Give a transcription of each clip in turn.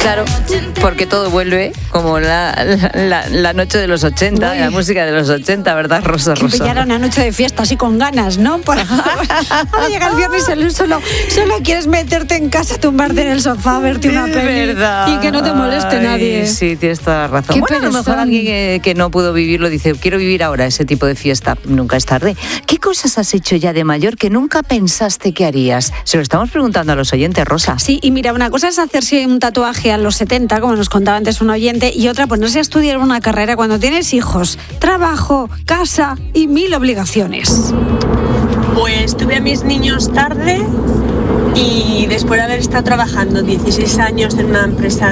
Claro, porque todo vuelve como la noche de los 80, la música de los 80, ¿verdad, Rosa? Que pillara una noche de fiesta así con ganas, ¿no? Ahora llega el viernes y solo quieres meterte en casa, tumbarte en el sofá, verte una peli y que no te moleste nadie. Sí, tienes toda la razón. Bueno, a lo mejor alguien que no pudo vivirlo dice, quiero vivir ahora ese tipo de fiesta. Nunca es tarde. ¿Qué cosas has hecho ya de mayor que nunca pensaste que harías? Se lo estamos preguntando a los oyentes, Rosa. Sí, y mira, una cosa es hacerse un tatuaje a los 70, como nos contaba antes un oyente, y otra ponerse a estudiar una carrera cuando tienes hijos, trabajo, casa y 1000 obligaciones. Pues tuve a mis niños tarde y después de haber estado trabajando 16 años en una empresa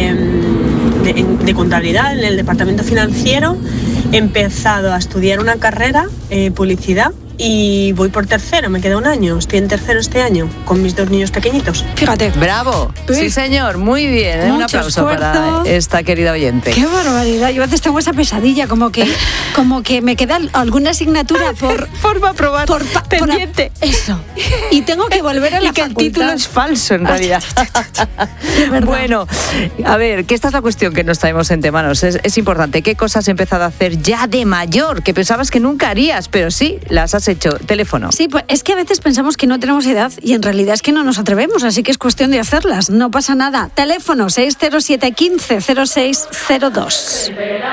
de contabilidad, en el departamento financiero, he empezado a estudiar una carrera, publicidad, y voy por tercero, me queda un año, estoy en tercero este año, con mis 2 niños pequeñitos. Fíjate. ¡Bravo! Sí, señor, muy bien. Un aplauso para esta querida oyente. ¡Qué barbaridad! Yo a veces tengo esa pesadilla, como que me queda alguna asignatura por aprobar, por pendiente. Eso. Y tengo que volver a la facultad. Y que el título es falso, en realidad. Bueno, a ver, que esta es la cuestión que nos traemos entre manos. Es importante. ¿Qué cosas has empezado a hacer ya de mayor que pensabas que nunca harías? Pero sí, las has hecho. Teléfono. Sí, pues es que a veces pensamos que no tenemos edad y en realidad es que no nos atrevemos, así que es cuestión de hacerlas. No pasa nada. Teléfono 607 15 0602.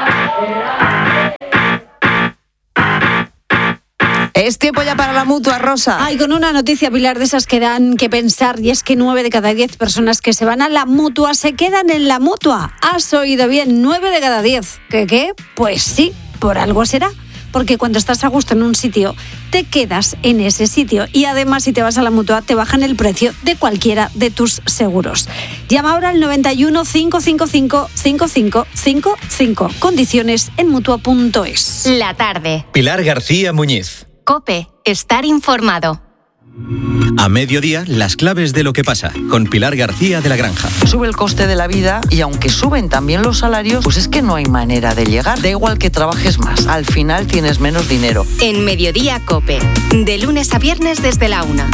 Es tiempo ya para la Mutua, Rosa. Ay, con una noticia, Pilar, de esas que dan que pensar, y es que 9 de cada 10 personas que se van a la Mutua se quedan en la Mutua. ¿Has oído bien? 9 de cada 10. ¿Qué? Pues sí, por algo será. Porque cuando estás a gusto en un sitio, te quedas en ese sitio. Y además, si te vas a la Mutua, te bajan el precio de cualquiera de tus seguros. Llama ahora al 91 555 5555. Condiciones en Mutua.es. La tarde. Pilar García Muñiz. COPE. Estar informado. A mediodía, las claves de lo que pasa, con Pilar García de la Granja. Sube el coste de la vida y aunque suben también los salarios, pues es que no hay manera de llegar. Da igual que trabajes más, al final tienes menos dinero. En Mediodía COPE, de lunes a viernes desde la 1.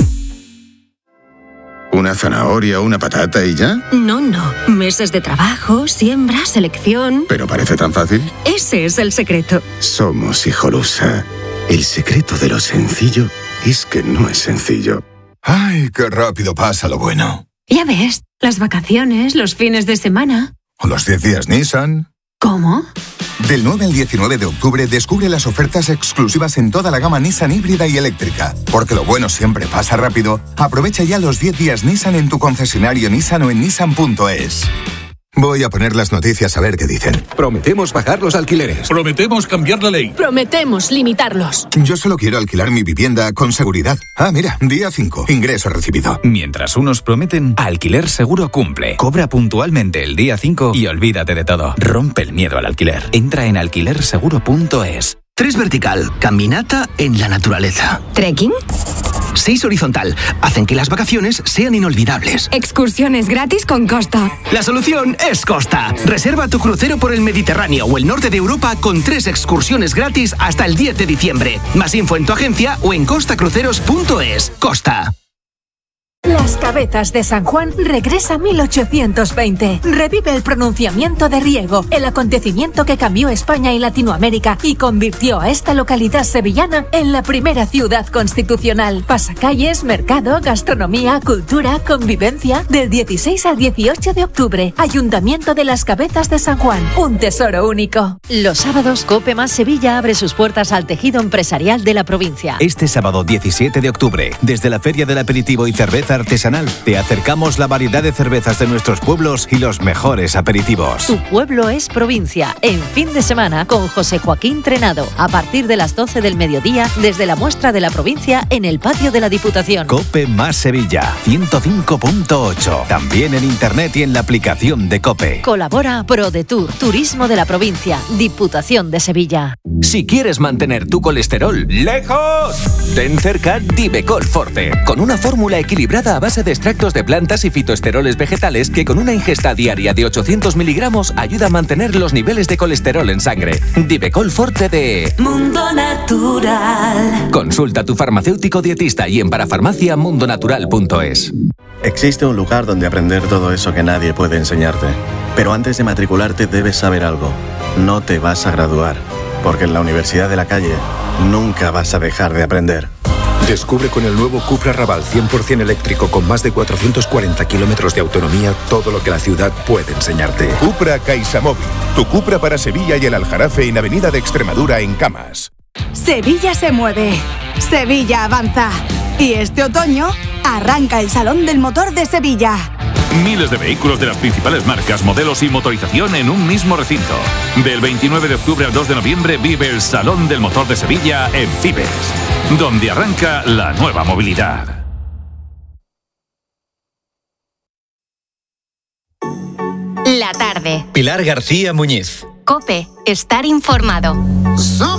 ¿Una zanahoria, una patata y ya? No. Meses de trabajo, siembra, selección... ¿Pero parece tan fácil? Ese es el secreto. Somos Hijolusa. El secreto de lo sencillo es que no es sencillo. ¡Ay, qué rápido pasa lo bueno! Ya ves, las vacaciones, los fines de semana... ¿O los 10 días Nissan? ¿Cómo? Del 9 al 19 de octubre descubre las ofertas exclusivas en toda la gama Nissan híbrida y eléctrica. Porque lo bueno siempre pasa rápido. Aprovecha ya los 10 días Nissan en tu concesionario Nissan o en Nissan.es. Voy a poner las noticias a ver qué dicen. Prometemos bajar los alquileres. Prometemos cambiar la ley. Prometemos limitarlos. Yo solo quiero alquilar mi vivienda con seguridad. Ah, mira, día 5, ingreso recibido. Mientras unos prometen, Alquiler Seguro cumple. Cobra puntualmente el día 5 y olvídate de todo. Rompe el miedo al alquiler. Entra en alquilerseguro.es. 3 vertical, caminata en la naturaleza. ¿Trekking? 6 horizontal, hacen que las vacaciones sean inolvidables. Excursiones gratis con Costa. La solución es Costa. Reserva tu crucero por el Mediterráneo o el norte de Europa con 3 excursiones gratis hasta el 10 de diciembre. Más info en tu agencia o en costacruceros.es. Costa. Las Cabezas de San Juan regresa a 1820. Revive el pronunciamiento de Riego, el acontecimiento que cambió España y Latinoamérica y convirtió a esta localidad sevillana en la primera ciudad constitucional. Pasacalles, mercado, gastronomía, cultura, convivencia. Del 16 al 18 de octubre. Ayuntamiento de Las Cabezas de San Juan. Un tesoro único. Los sábados, COPE más Sevilla abre sus puertas al tejido empresarial de la provincia. Este sábado 17 de octubre, desde la Feria del Aperitivo y Cerveza Artesanal, te acercamos la variedad de cervezas de nuestros pueblos y los mejores aperitivos. Tu pueblo es provincia, en fin de semana con José Joaquín Trenado, a partir de las 12 del mediodía, desde la muestra de la provincia en el patio de la Diputación. COPE más Sevilla, 105.8, también en internet y en la aplicación de COPE. Colabora ProDetour, Turismo de la Provincia, Diputación de Sevilla. Si quieres mantener tu colesterol lejos, ten cerca Divecol Forte, con una fórmula equilibrada Elaborada a base de extractos de plantas y fitoesteroles vegetales que con una ingesta diaria de 800 miligramos ayuda a mantener los niveles de colesterol en sangre. Divecol Forte de Mundo Natural. Consulta a tu farmacéutico dietista y en parafarmaciamundonatural.es. Existe un lugar donde aprender todo eso que nadie puede enseñarte. Pero antes de matricularte debes saber algo. No te vas a graduar, porque en la Universidad de la Calle nunca vas a dejar de aprender. Descubre con el nuevo Cupra Raval 100% eléctrico con más de 440 kilómetros de autonomía todo lo que la ciudad puede enseñarte. Cupra CaixaMóvil, tu Cupra para Sevilla y el Aljarafe en Avenida de Extremadura en Camas. Sevilla se mueve, Sevilla avanza y este otoño arranca el Salón del Motor de Sevilla. Miles de vehículos de las principales marcas, modelos y motorización en un mismo recinto. Del 29 de octubre al 2 de noviembre vive el Salón del Motor de Sevilla en Fibes, donde arranca la nueva movilidad. La tarde. Pilar García Muñiz. COPE. Estar informado.